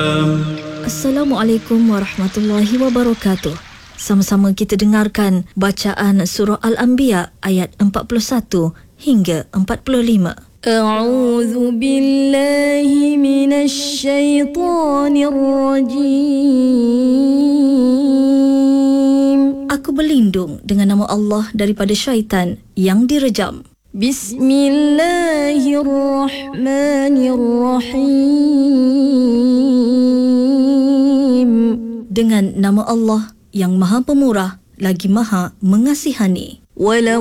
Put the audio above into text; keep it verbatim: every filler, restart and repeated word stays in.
Assalamualaikum warahmatullahi wabarakatuh. Sama-sama kita dengarkan bacaan surah Al-Anbiya ayat empat puluh satu hingga empat puluh lima. A'udzu billahi minasy syaithanir rajim. Aku berlindung dengan nama Allah daripada syaitan yang direjam. Bismillahirrahmanirrahim. Dengan nama Allah yang Maha Pemurah lagi Maha Mengasihani. Wala